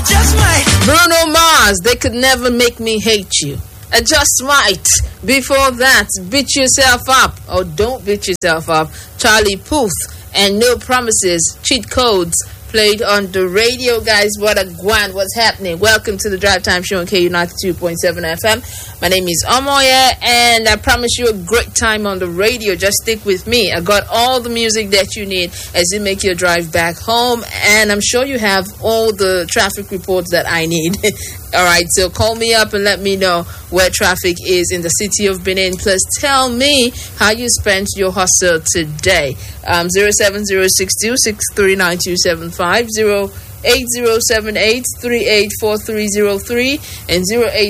just might. Bruno Mars, they could never make me hate you. I just might. Before that, beat yourself up. Or don't beat yourself up. Charlie Puth and No Promises, Cheat Codes, played on the radio. Guys, what a guan, what's happening? Welcome to the Drive Time Show on KU 92.7 FM. My name is Omoye, and I promise you a great time on the radio. Just stick with me. I got all the music that you need as you make your drive back home, and I'm sure you have all the traffic reports that I need. All right, so call me up and let me know where traffic is in the city of Benin. Plus, tell me how you spent your hustle today. 07062 639 08078384303 and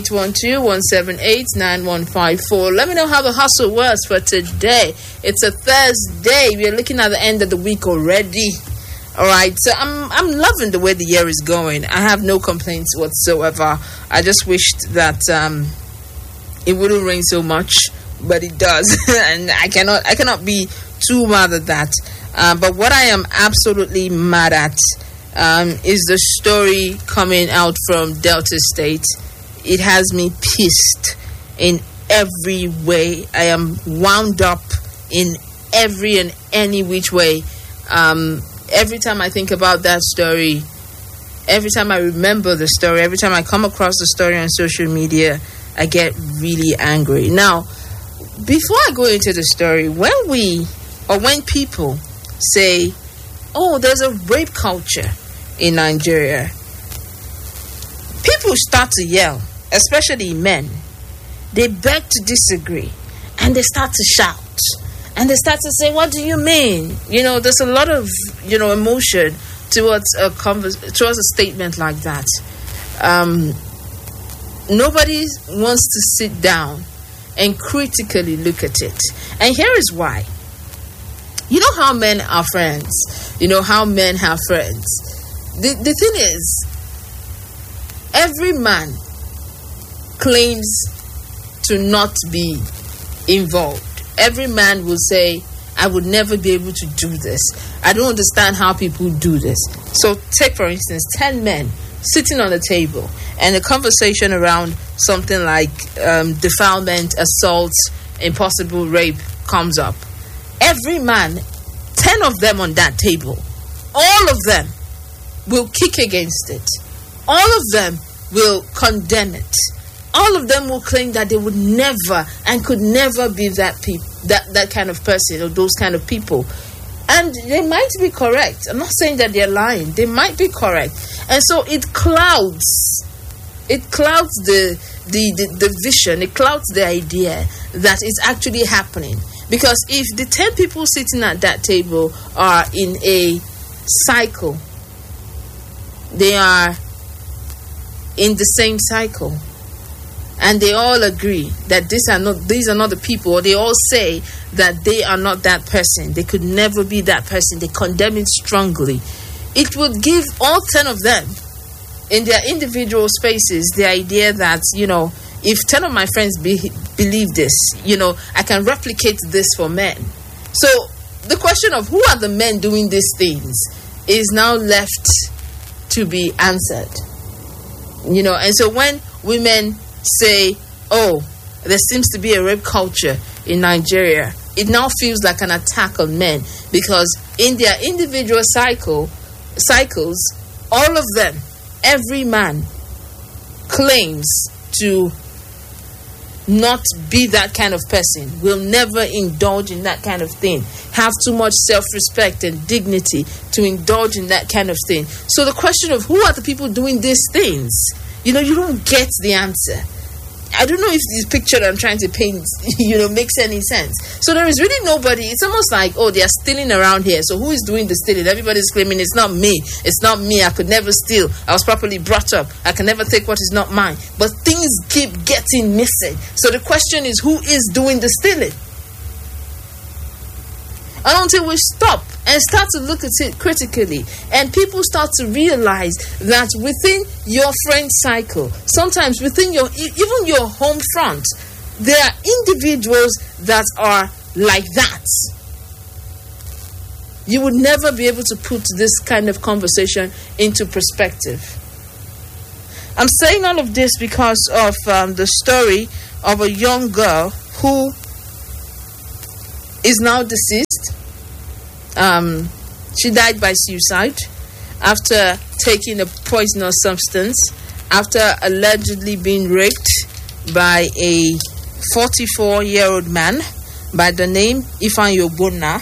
0812-178-9154. Let me know how the hustle was for today. It's a Thursday. We are looking at the end of the week already. All right, so I'm loving the way the year is going. I have no complaints whatsoever. I just wished that it wouldn't rain so much, but it does, and I cannot be too mad at that. But what I am absolutely mad at is the story coming out from Delta State. It has me pissed in every way. I am wound up in every and any which way. Every time I think about that story, every time I remember the story, every time I come across the story on social media, I get really angry. Now, before I go into the story, when people say, oh, there's a rape culture in Nigeria, people start to yell, especially men. They beg to disagree, and they start to shout. And they start to say, what do you mean? There's a lot of, emotion towards a statement like that. Nobody wants to sit down and critically look at it. And here is why. You know how men are friends. You know how men have friends. The thing is, every man claims to not be involved. Every man will say, I would never be able to do this. I don't understand how people do this. So take, for instance, 10 men sitting on a table and a conversation around something like defilement, assault, impossible rape comes up. Every man, 10 of them on that table, all of them will kick against it. All of them will condemn it. All of them will claim that they would never and could never be that kind of person or those kind of people. And they might be correct. I'm not saying that they're lying. They might be correct. And so it clouds the vision. It clouds the idea that it's actually happening. Because if the 10 people sitting at that table are in a cycle, they are in the same cycle, and they all agree that these are not the people, or they all say that they are not that person, they could never be that person, they condemn it strongly, it would give all 10 of them in their individual spaces the idea that, if 10 of my friends believe this, I can replicate this for men. So the question of who are the men doing these things is now left to be answered. And so when women say, oh, there seems to be a rape culture in Nigeria, it now feels like an attack on men, because in their individual cycles, all of them, every man claims to not be that kind of person, will never indulge in that kind of thing, have too much self-respect and dignity to indulge in that kind of thing. So the question of who are the people doing these things, you don't get the answer. I don't know if this picture that I'm trying to paint, makes any sense. So there is really nobody. It's almost like, oh, they are stealing around here. So who is doing the stealing? Everybody's claiming it's not me. It's not me. I could never steal. I was properly brought up. I can never take what is not mine. But things keep getting missing. So the question is, who is doing the stealing? And until we stop and start to look at it critically, and people start to realize that within your friend cycle, sometimes within even your home front, there are individuals that are like that. You would never be able to put this kind of conversation into perspective. I'm saying all of this because of the story of a young girl who is now deceased. She died by suicide after taking a poisonous substance, after allegedly being raped by a 44-year-old man by the name Ifeanyi Ogbonna,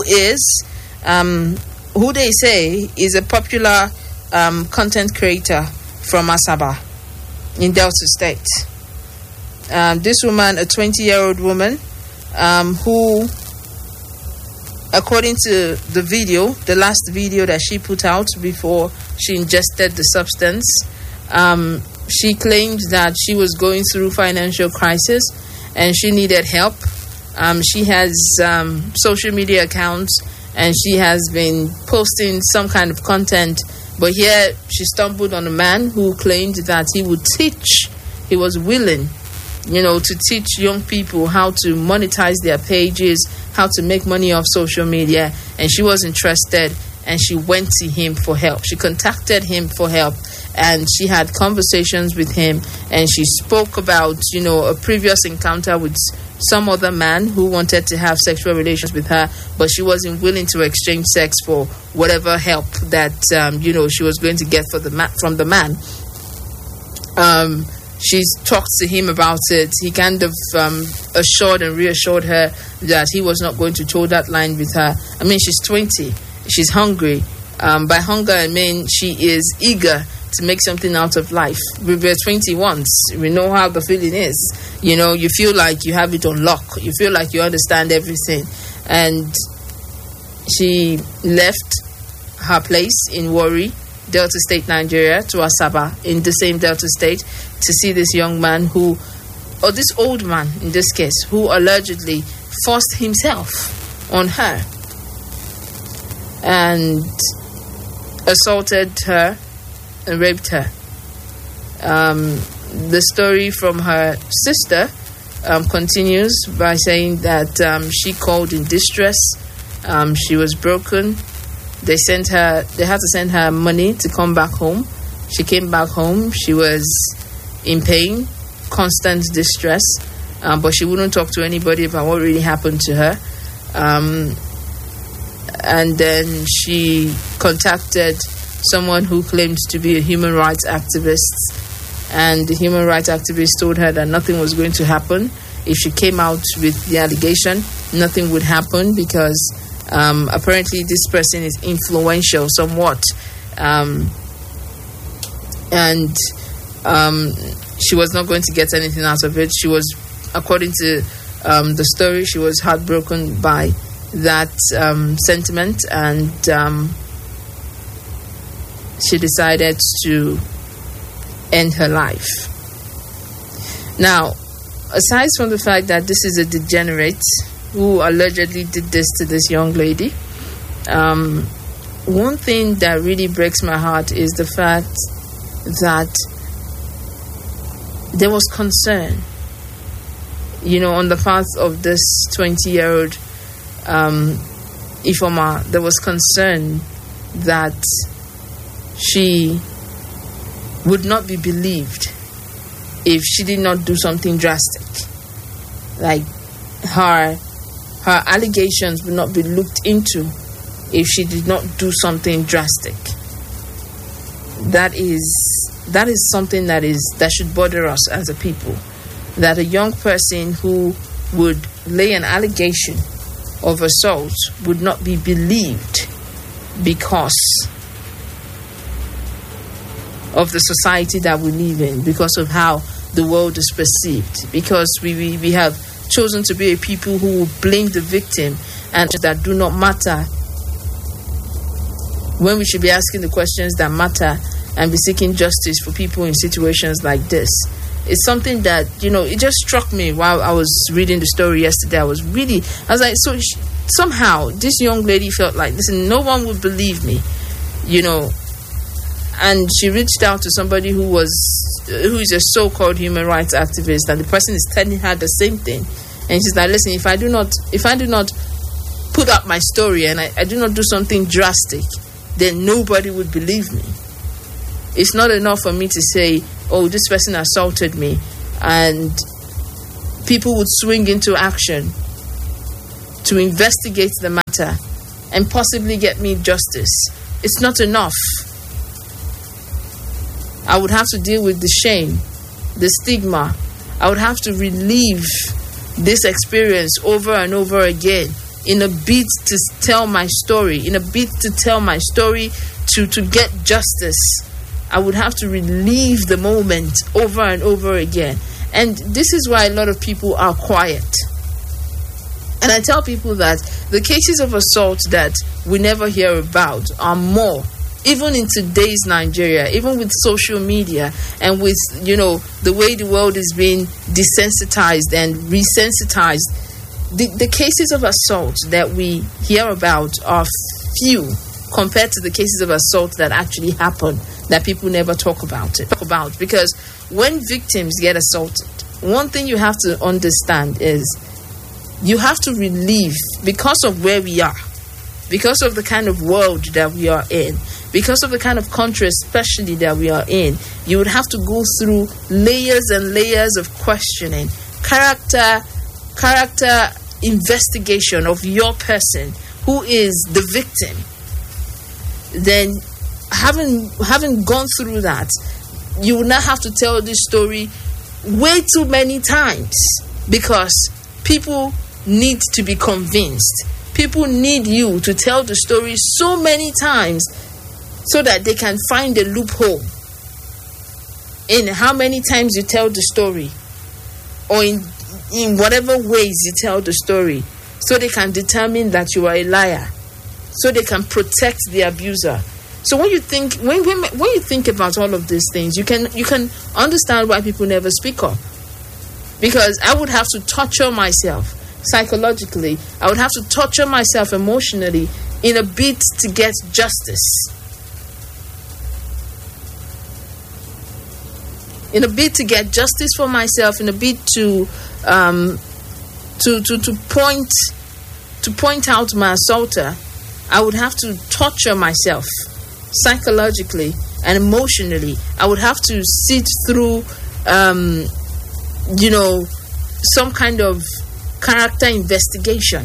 who they say is a popular content creator from Asaba in Delta State. This woman, a 20-year-old woman, who, according to the video, the last video that she put out before she ingested the substance, she claimed that she was going through financial crisis and she needed help. She has social media accounts and she has been posting some kind of content. But here she stumbled on a man who claimed that he was willing, to teach young people how to monetize their pages, how to make money off social media. And she was interested and she went to him for help. She contacted him for help and she had conversations with him and she spoke about, a previous encounter with some other man who wanted to have sexual relations with her, but she wasn't willing to exchange sex for whatever help that, she was going to get from the man. She talked to him about it. He kind of assured and reassured her that he was not going to toe that line with her. I mean, she's 20. She's hungry. By hunger, I mean she is eager to make something out of life. We were 20 once. We know how the feeling is. You feel like you have it on lock. You feel like you understand everything. And she left her place in Warri, Delta State, Nigeria, to Asaba in the same Delta State to see this young man this old man in this case, who allegedly forced himself on her and assaulted her and raped her. The story from her sister continues by saying that she called in distress. She was broken. They had to send her money to come back home. She came back home. She was in pain, constant distress, but she wouldn't talk to anybody about what really happened to her. And then she contacted someone who claimed to be a human rights activist, and the human rights activist told her that nothing was going to happen. If she came out with the allegation, nothing would happen because apparently this person is influential somewhat, and she was not going to get anything out of it. She was, according to the story, she was heartbroken by that sentiment, and she decided to end her life. Now, aside from the fact that this is a degenerate who allegedly did this to this young lady, one thing that really breaks my heart is the fact that there was concern, on the part of this 20-year-old Ifeoma. There was concern that she would not be believed if she did not do something drastic. Like her allegations would not be looked into if she did not do something drastic. That is something that should bother us as a people. That a young person who would lay an allegation of assault would not be believed because of the society that we live in, because of how the world is perceived, because we have chosen to be a people who will blame the victim and that do not matter, when we should be asking the questions that matter and be seeking justice for people in situations like this. It's something that, it just struck me while I was reading the story yesterday. I was like, so somehow this young lady felt like, listen, no one would believe me, and she reached out to somebody who is a so-called human rights activist, and the person is telling her the same thing. And she's like, listen, if I do not put up my story and I do not do something drastic, then nobody would believe me. It's not enough for me to say, oh, this person assaulted me, and people would swing into action to investigate the matter and possibly get me justice. It's not enough. I would have to deal with the shame, the stigma. I would have to relive this experience over and over again in a bid to tell my story, to get justice. I would have to relive the moment over and over again. And this is why a lot of people are quiet. And I tell people that the cases of assault that we never hear about are more, even in today's Nigeria, even with social media and with, the way the world is being desensitized and resensitized. The cases of assault that we hear about are few compared to the cases of assault that actually happen, that people never talk about. Because when victims get assaulted, one thing you have to understand is you have to relieve, because of where we are, because of the kind of world that we are in, because of the kind of country especially that we are in, you would have to go through layers and layers of questioning, character investigation of your person who is the victim. Then having gone through that, you will not have to tell this story way too many times, because people need to be convinced. People need you to tell the story so many times so that they can find a loophole in how many times you tell the story, or in whatever ways you tell the story, so they can determine that you are a liar, so they can protect the abuser. So when you think about all of these things, you can understand why people never speak up. Because I would have to torture myself psychologically, I would have to torture myself emotionally in a bid to get justice. In a bid to get justice for myself, in a bid to point out my assaulter, I would have to torture myself psychologically and emotionally. I would have to sit through, some kind of character investigation.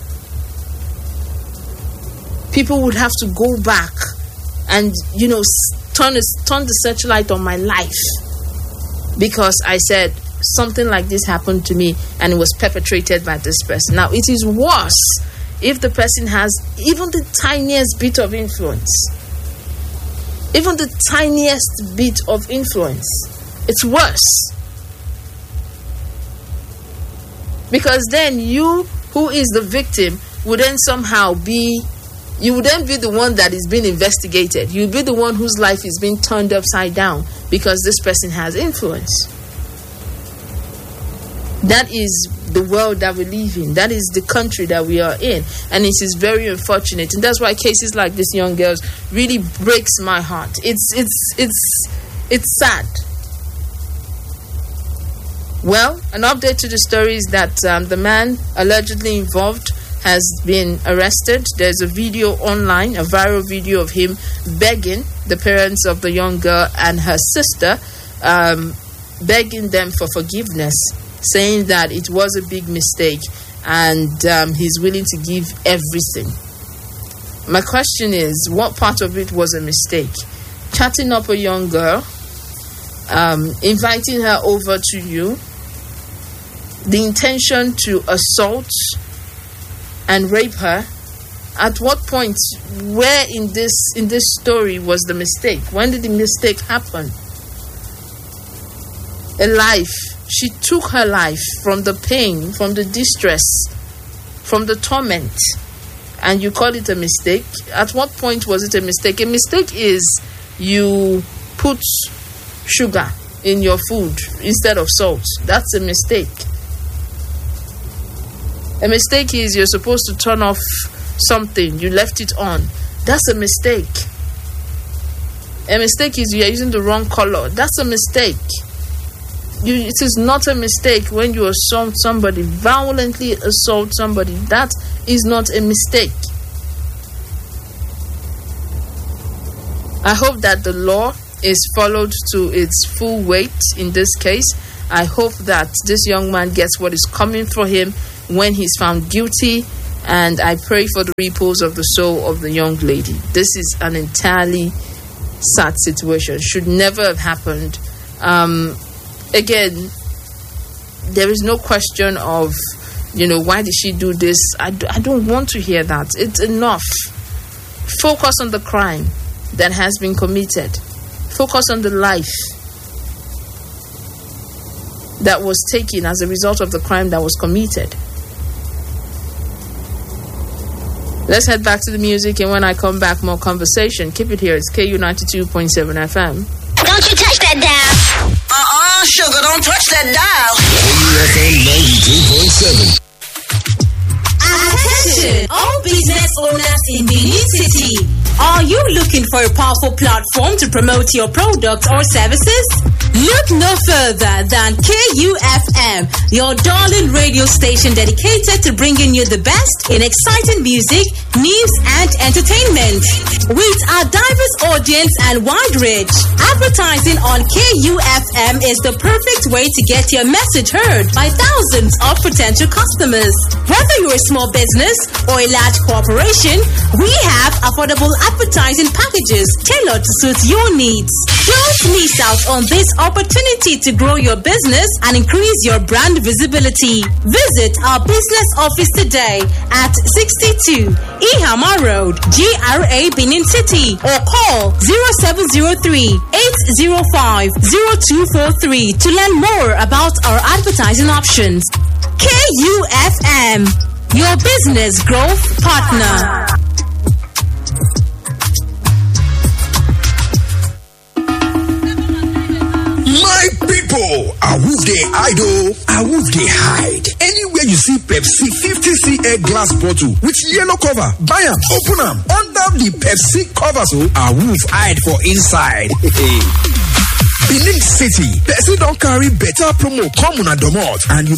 People would have to go back and, turn the searchlight on my life, because I said something like this happened to me and it was perpetrated by this person. Now, it is worse if the person has even the tiniest bit of influence. Even the tiniest bit of influence. It's worse. Because then you, who is the victim, would then somehow be the one that is being investigated. You'll be the one whose life is being turned upside down because this person has influence. That is the world that we live in. That is the country that we are in. And it is very unfortunate. And that's why cases like this young girl's really breaks my heart. It's sad. Well, an update to the story is that the man allegedly involved has been arrested. There's a video online, a viral video of him begging the parents of the young girl and her sister, begging them for forgiveness, saying that it was a big mistake and he's willing to give everything. My question is, what part of it was a mistake? Chatting up a young girl, inviting her over to you, the intention to assault and rape her. At what point, where in this story was the mistake? When did the mistake happen? A life. She took her life from the pain, from the distress, from the torment, and you call it a mistake? At what point was it a mistake? A mistake is you put sugar in your food instead of salt. That's a mistake. A mistake is you're supposed to turn off something, you left it on. That's a mistake. A mistake is you're using the wrong color. That's a mistake. It is not a mistake when you assault somebody, violently assault somebody. That is not a mistake. I hope that the law is followed to its full weight in this case. I hope that this young man gets what is coming for him when he's found guilty, and I pray for the repose of the soul of the young lady. This is an entirely sad situation. Should never have happened. Again, there is no question of, why did she do this? I don't want to hear that. It's enough. Focus on the crime that has been committed. Focus on the life that was taken as a result of the crime that was committed. Let's head back to the music, and when I come back, more conversation. Keep it here. It's KU 92.7 FM. Don't you touch that dial. Sugar, don't touch that dial. KU 92.7. Attention, all business owners in Benin City. Are you looking for a powerful platform to promote your products or services? Look no further than KUFM, your darling radio station dedicated to bringing you the best in exciting music, news, and entertainment. With our diverse audience and wide reach, advertising on KUFM is the perfect way to get your message heard by thousands of potential customers. Whether you're a small business or a large corporation, we have affordable advertising packages tailored to suit your needs. Don't miss out on this opportunity to grow your business and increase your brand visibility. Visit our business office today at 62 Ihama Road, GRA, Benin City, or call 0703 805 0243 to learn more about our advertising options. KUFM, your business growth partner. My people, awoof dey idle, awoof dey hide. Anywhere you see Pepsi 50cl glass bottle with yellow cover, buy am, open am, under the Pepsi cover, so awoof hide for inside. Benin City, Pepsi don carry better promo come una domot, and you